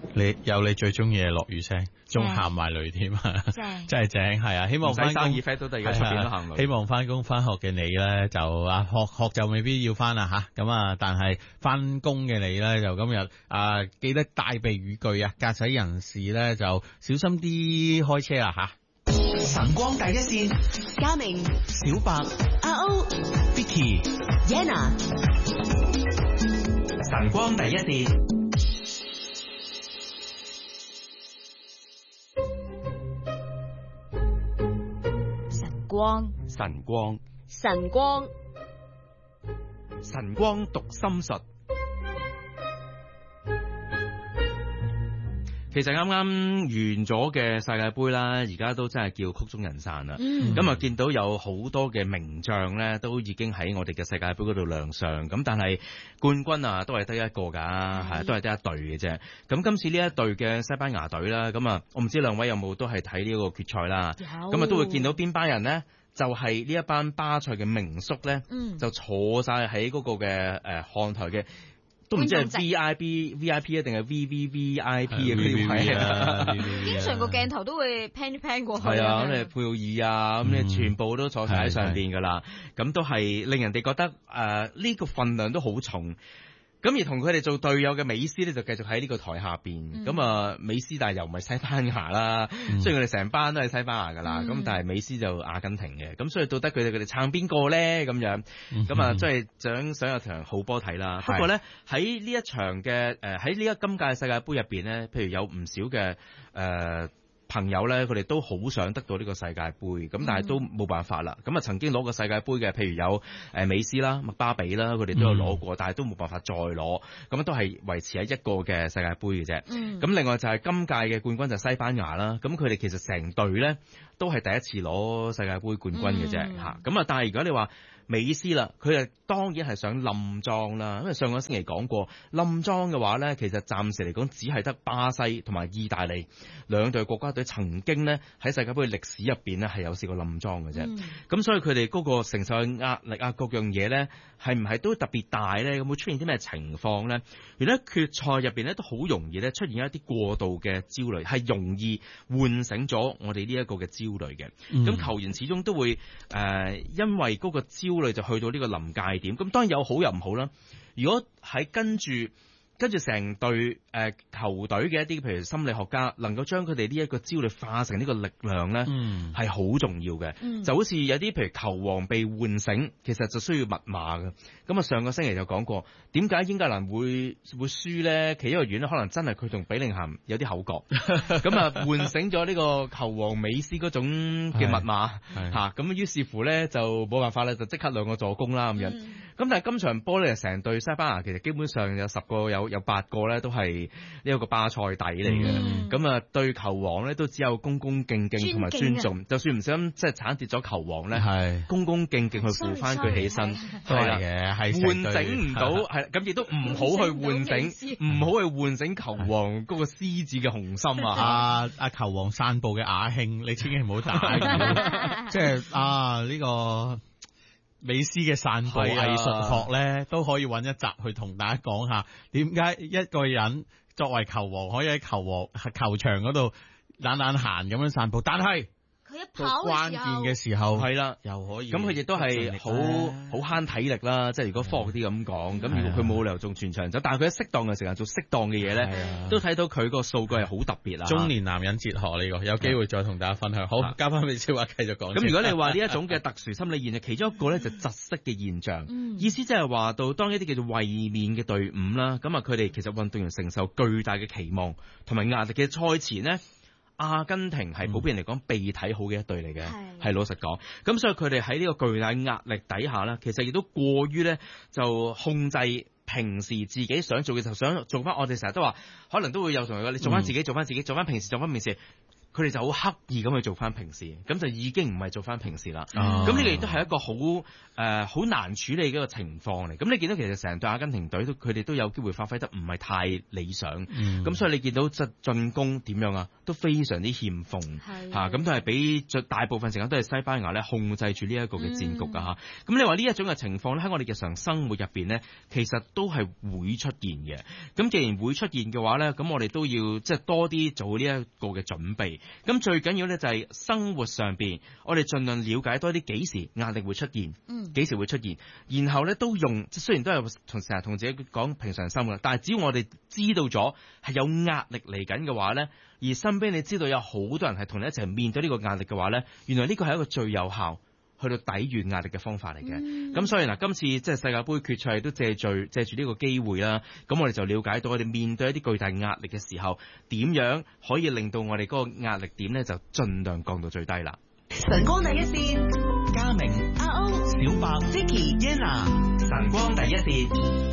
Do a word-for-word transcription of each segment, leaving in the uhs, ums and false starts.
你有你最中意嘅落雨聲，仲行埋雷添啊！真係正，係啊！希望翻生意 fat 都得，而家出邊都行雷。 希望翻工翻學嘅你咧，就啊學學就未必要翻啦吓，咁啊，但係翻工嘅你咧，就今日啊記得帶備雨具啊，駕駛人士咧就小心啲開車啦吓。 晨光第一線，嘉明、 小白、 阿歐、 Vicky、 Yana， 晨光第一線。 晨光， 晨光， 晨光， 晨光讀心術。其實啱啱完咗嘅世界盃啦，而家都真係叫曲終人散啦。咁啊、嗯，見到有好多嘅名將咧，都已經喺我哋嘅世界盃嗰度亮相。咁但係冠軍啊，都係得一個㗎，係、嗯、都係得一隊嘅啫。咁今次呢一隊嘅西班牙隊啦，咁啊，我唔知兩位有冇都係睇呢個決賽啦。咁啊，都會見到邊班人咧，就係、是、呢一班巴塞嘅名宿咧，嗯、就坐晒喺嗰個嘅誒看台嘅。都唔知係 V I P V I P 啊，定係 V V V I P 嘅嗰啲位啊！ 經常個鏡頭都會 pan 一 pan 過去。 係啊，咁你佩爾啊，咁你全部都坐晒喺上邊噶啦，咁都係令人哋覺得誒呢、呃這個份量都好重。咁而同佢哋做隊友嘅美斯咧，就繼續喺呢個台下邊。咁啊、嗯，美斯但係又唔係西班牙啦，嗯、雖然佢哋成班都係西班牙噶啦，咁、嗯、但係美斯就阿根廷嘅。咁所以到底佢哋佢哋撐邊個咧？咁樣咁啊，即係想想有場好波睇啦。是不過咧喺呢一場嘅誒喺呢一今屆世界盃入邊咧，譬如有唔少嘅誒。呃朋友咧，佢哋都好想得到呢個世界盃，咁但係都冇辦法啦。咁啊，曾經攞過世界盃嘅，譬如有誒美斯啦、麥巴比啦，佢哋都有攞過，嗯、但係都冇辦法再攞，咁都係維持喺一個嘅世界盃嘅啫。咁、嗯、另外就係今屆嘅冠軍就係西班牙啦，咁佢哋其實成隊咧都係第一次攞世界盃冠軍嘅啫嚇。咁啊、嗯，但係如果你話美斯啦，佢啊當然係想冧莊啦，因為上個星期講過冧莊嘅話咧，其實暫時嚟講只係得巴西同埋意大利兩隊國家隊曾經咧喺世界盃嘅歷史入邊咧係有試過冧莊嘅啫。咁、嗯、所以佢哋嗰個承受嘅壓力啊，各樣嘢咧係唔係都特別大咧？咁會出現啲咩情況咧？原來決賽入邊咧都好容易咧出現一啲過度嘅焦慮，係容易喚醒咗我哋呢一個嘅焦慮嘅。咁、嗯、球員始終都會誒、呃，因為嗰個焦慮就去到呢個臨界點。咁當然有好有唔好啦。如果喺跟住跟住成隊誒球隊嘅一啲譬如心理學家能夠將佢哋呢一個焦慮化成呢個力量咧，係好、嗯、重要嘅。嗯、就好似有啲譬如球王被喚醒，其實就需要密碼嘅。咁啊上個星期就講過，點解英格蘭會會輸咧？其中一個原因可能真係佢同比寧咸有啲口角，咁啊喚醒咗呢個球王美斯嗰種嘅密碼嚇。咁於是乎咧就冇辦法咧，就即刻兩個助攻啦咁樣。咁、嗯、但係今場波咧，成隊西班牙其實基本上有十個有。有八個咧都係呢一個巴塞底嚟嘅，咁啊、嗯、對球王咧都只有恭恭敬敬同埋尊重，尊敬啊、就算唔小心即係鏟跌咗球王咧，係恭恭敬敬去扶翻佢起身，係啦嘅，係喚醒唔到，係咁亦都唔好去喚醒，唔好去喚醒球王嗰個獅子嘅雄心啊！阿阿球王散步嘅雅興，你千祈唔好打，即係啊呢個。美斯嘅散步藝術學咧，都可以揾一集去同大家講下，點解一個人作為球王可以喺球王球場嗰度懶懶閒咁樣散步，但係佢一跑關鍵嘅時候係啦，又可以咁佢亦都係好好慳體力啦。即係如果科學啲咁講，咁如果佢冇理由做全場走，但係佢喺適當嘅時間做適當嘅嘢咧，都睇到佢個數據係好特別啦。中年男人哲學呢個有機會再同大家分享。好，交翻俾小華繼續講。咁如果你話呢一種嘅特殊心理現象，其中一個咧就窒息嘅現象，意思即係話到當一啲叫做衛冕嘅隊伍啦，咁啊佢哋其實運動員承受巨大嘅期望同埋壓力嘅賽前呢。阿根廷係普遍嚟講被睇好嘅一隊嚟嘅，係、嗯、老實講。咁所以佢哋喺呢個巨大壓力底下咧，其實亦都過於咧就控制平時自己想做嘅，就想做翻。我哋成日都話，可能都會有同佢講，你做翻自己，做翻自己，做翻平時做翻平時。 佢哋就好刻意咁去做翻平時，咁就已經唔係做翻平時啦。 哦咁呢個亦都係一個好誒好難處理嘅一個情況嚟。咁你見到其實成隊阿根廷隊都佢哋都有機會發揮得唔係太理想。咁、 嗯、 所以你見到即進攻點樣啊，都非常之欠奉嚇，咁都係俾大部分時間都係西班牙咧控制住呢一個嘅戰局㗎嚇。咁、嗯、你話呢一種嘅情況咧喺我哋日常生活入邊咧，其實都係會出現嘅。咁既然會出現嘅話咧，咁我哋都要即係多啲做呢一個嘅準備。咁最緊要咧就係生活上邊，我哋盡量了解多啲幾時壓力會出現， 嗯， 幾時會出現，然後咧都用，雖然都係同成日同自己講平常心嘅，但係只要我哋知道咗係有壓力嚟緊嘅話咧，而身邊你知道有好多人係同你一齊面對呢個壓力嘅話咧，原來呢個係一個最有效去到抵禦壓力嘅方法嚟嘅。咁、嗯、所以嗱，今次即係世界盃決賽都借住借住呢個機會啦，咁我哋就了解到我哋面對一啲巨大壓力嘅時候，點樣可以令到我哋嗰個壓力點咧就盡量降到最低啦。 晨光第一線， 嘉明、 阿歐、 小白、 Vicky、 Anna， 晨光第一線。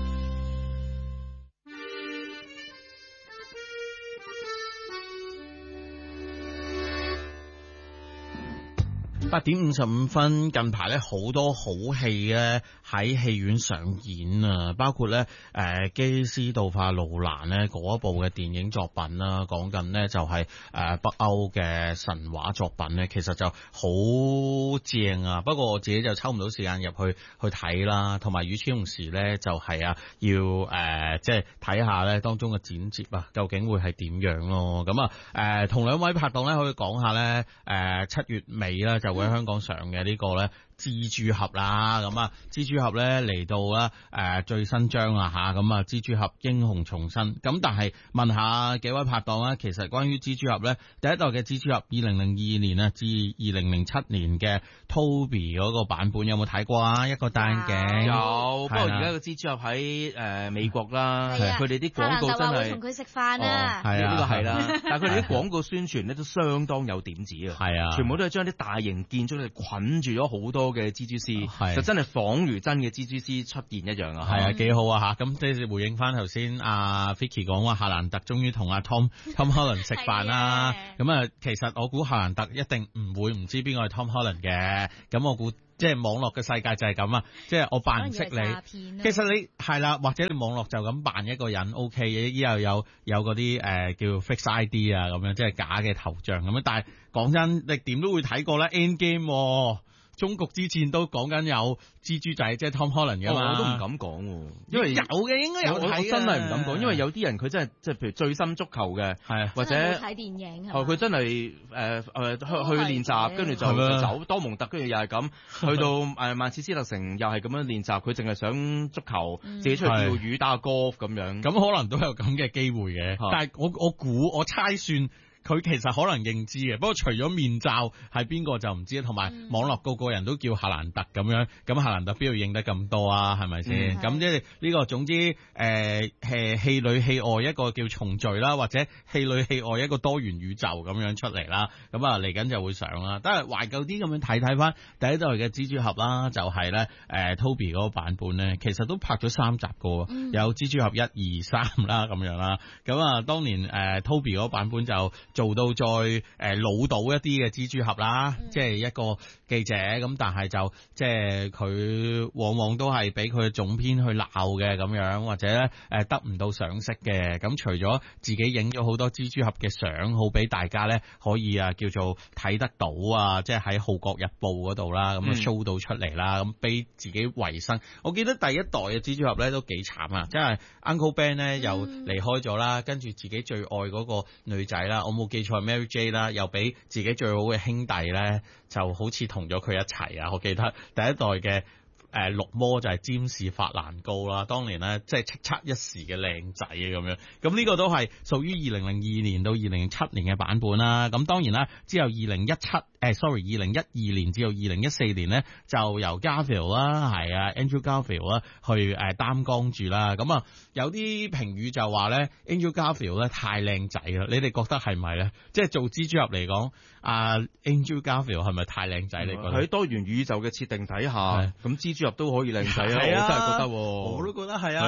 八點五十五分，近排咧好多好戲咧喺戲院上演啊，包括咧誒基斯道化路蘭咧嗰一部嘅電影作品啦，講緊咧就係誒北歐嘅神話作品咧，其實就好正啊。不過我自己就抽唔到時間入去去睇啦，同埋與此同時咧就係啊要誒即係睇下咧當中嘅剪接啊，究竟會係點樣咯？咁啊誒同兩位拍檔咧可以講下咧誒七月尾啦就會喺香港上嘅呢個咧蜘蛛俠啦，咁啊蜘蛛俠咧嚟到啦誒最新章啦吓，咁啊蜘蛛俠英雄重生。咁但係問下幾位拍檔咧，其實關於蜘蛛俠咧第一代嘅蜘蛛俠二零零二年啊至二零零七年嘅 Toby 嗰個版本有冇睇過啊？一個戴眼鏡有，不過而家個蜘蛛俠喺誒美國啦，佢哋啲廣告真係同佢食飯啊， 係啊呢個係啦，但係佢哋啲廣告宣傳咧都相當有點子啊， 係啊， 全部都係將啲大型建築咧捆住咗好多嘅蜘蛛絲，就真係仿如真嘅蜘蛛絲出現一樣啊！ 係啊，幾好啊嚇！咁即係回應翻頭先阿 Vicky 講話，夏蘭特終於同阿 Tom Tom Holland 食飯啦。咁啊，其實我估夏蘭特一定唔會唔知邊個係 Tom Holland 嘅。咁我估即係網絡嘅世界就係咁啊！即係我扮唔識你，其實你係啦，或者你網絡就咁扮一個人 OK 嘅，依又有有嗰啲誒叫 Fix I D 啊咁樣，即係假嘅頭像咁樣。但係講真，你點都會睇過啦 Endgame 喎。中局之前都講緊有蜘蛛仔，即係 Tom Holland 嘅嘛、 哦，我都唔敢講，因為有嘅應該有睇， 我真係唔敢講，因為有啲人佢真係即係譬如最深足球嘅，係或者睇電影， 哦佢真係誒誒去去練習，跟住就就走多蒙特，跟住又係咁，去到誒曼徹斯特城又係咁樣練習，佢淨係想足球，自己出去釣魚打個 golf 咁樣， 咁可能都有咁嘅機會嘅，但係我我估我猜算。佢其實可能認知嘅，不過除咗面罩係邊個就唔知，同埋網絡個個人都叫夏蘭特咁樣，咁夏蘭特邊度認得咁多啊？係咪先？咁即係呢個總之誒誒戲裏戲外一個叫重聚啦，或者戲裏戲外一個多元宇宙咁樣出嚟啦。咁啊嚟緊就會上啦。都係懷舊啲咁樣睇睇翻第一代嘅蜘蛛俠啦，就係咧誒 Toby 嗰個版本咧，其實都拍咗三集嘅、嗯，有蜘蛛俠一二三啦咁樣啦。咁啊當年誒、呃、Toby 嗰個版本就做到再誒、呃、老到一啲嘅蜘蛛俠啦，嗯、即係一個記者咁，但係就即係佢往往都係俾佢總編去鬧嘅咁樣，或者咧誒、呃、得唔到賞識嘅。咁除咗自己影咗好多蜘蛛俠嘅相，好俾大家咧可以啊叫做睇得到啊，即係喺《號角日報》嗰度啦，咁啊 show 到出嚟啦，咁俾自己維生。我記得第一代嘅蜘蛛俠咧都幾慘啊，即係 Uncle Ben 咧又離開咗啦，跟住自己最愛嗰個女仔啦，我冇記錯 Mary J 啦，又俾自己最好嘅兄弟咧，就好似同咗佢一齊啊！我記得第一代嘅誒綠魔就係占士法蘭高啦，當年咧即係叱咤一時嘅靚仔啊咁樣。咁呢個都係屬於二零零二年到二零零七年嘅版本啦。咁當然啦，之後二零一七誒 sorry 二零一二年至到二零一四年咧，就由 Garfield 啦，係啊 Andrew Garfield 啦去誒擔綱住啦。咁啊有啲評語就話咧 Andrew Garfield 咧太靚仔啦，你哋覺得係咪咧？即係做蜘蛛俠嚟講，阿 Andrew Garfield 係咪太靚仔？你覺得喺多元宇宙嘅設定底下，咁蜘蛛俠都可以靚仔啊！我真係覺得， 我都覺得係啊。 係啊，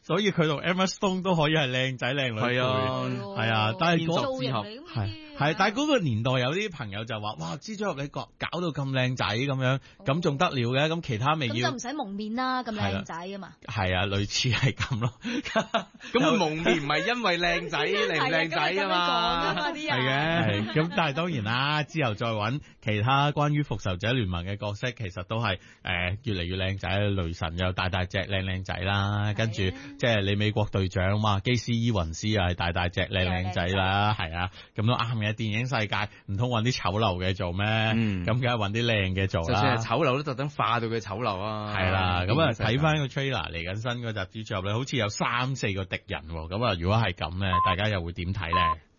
所以佢同 Emma Stone 都可以係靚仔靚女配。 係啊係啊，但係嗰造之合係係，但係嗰個年代有啲朋友就話：哇，蜘蛛俠你搞搞到咁靚仔咁樣，咁仲得了嘅？咁其他咪要咁就唔使蒙面啦，咁靚仔啊嘛。 係啊，類似係咁咯。 咁佢蒙面唔係因為靚仔靚唔靚仔啊嘛？ 係係嘅，咁但係當然啦，之後再揾其他關於復仇者聯盟嘅角色，其實都係誒、呃、越嚟越靚仔，雷神又大大隻靚靚仔啦，跟住即係你美國隊長嘛，基斯伊雲斯又係大大隻靚靚仔啦，係啊，咁都啱嘅。電影世界唔通揾啲醜陋嘅做咩？咁梗係揾啲靚嘅做啦。 就算係醜陋都特登化到佢醜陋啊！ 係啦，咁啊睇翻個 trailer 嚟緊新嗰集蜘蛛俠咧，好似有三四個敵人喎。咁啊，如果係咁咧，大家又會點睇咧？